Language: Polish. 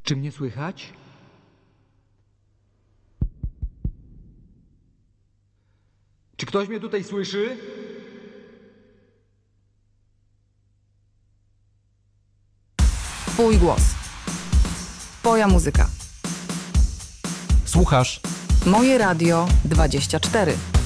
Czy mnie słychać? Czy ktoś mnie tutaj słyszy? Twój głos. Twoja muzyka. Słuchasz Moje Radio 24.